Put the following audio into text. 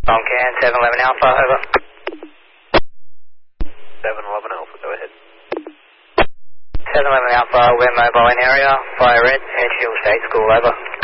Tonkin, 711 Alpha, over. 711 Alpha, go ahead. 711 Alpha, we're mobile in area, fire red, Edgehill State School, over.